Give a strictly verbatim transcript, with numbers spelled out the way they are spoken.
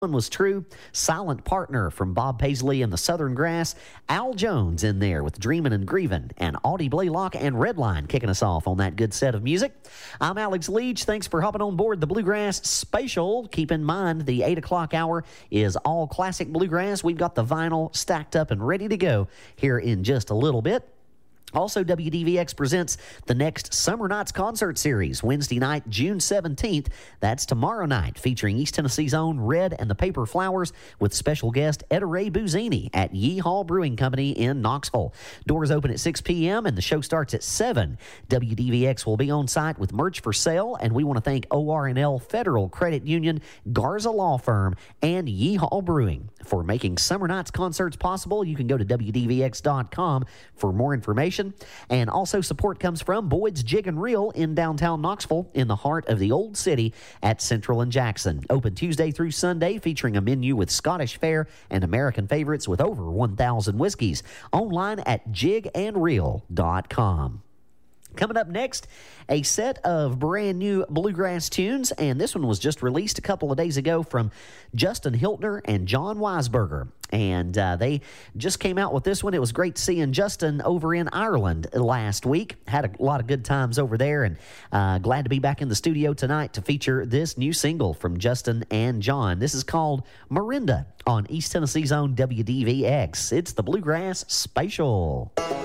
One was true. Silent Partner from Bob Paisley and the Southern Grass. Al Jones in there with Dreamin' and Grievin'. And Audie Blaylock and Redline kicking us off on that good set of music. I'm Alex Leach. Thanks for hopping on board the Bluegrass Spatial. Keep in mind the eight o'clock hour is all classic bluegrass. We've got the vinyl stacked up and ready to go here in just a little bit. Also, W D V X presents the next Summer Nights concert series, Wednesday night, June seventeenth. That's tomorrow night, featuring East Tennessee's own Red and the Paper Flowers with special guest Etta Ray Buzzini at Yeehaw Brewing Company in Knoxville. Doors open at six p.m. and the show starts at seven. W D V X will be on site with merch for sale, and we want to thank O R N L Federal Credit Union, Garza Law Firm, and Yeehaw Brewing for making Summer Nights concerts possible. You can go to W D V X dot com for more information. And also support comes from Boyd's Jig and Reel in downtown Knoxville, in the heart of the old city at Central and Jackson. Open Tuesday through Sunday, featuring a menu with Scottish fare and American favorites with over one thousand whiskeys. Online at jig and reel dot com. Coming up next, a set of brand new bluegrass tunes, and this one was just released a couple of days ago from Justin Hiltner and John Weisberger. And uh, they just came out with this one. It was great seeing Justin over in Ireland last week. Had a lot of good times over there, and uh, glad to be back in the studio tonight to feature this new single from Justin and John. This is called Marinda on East Tennessee's own W D V X. It's the Bluegrass Spatial.